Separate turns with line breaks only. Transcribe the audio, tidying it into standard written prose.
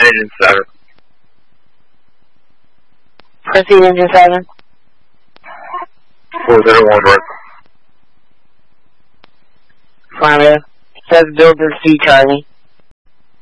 engine 7.
Proceed, engine 7.
401 work.
Affirmative. Says builder C, Charlie.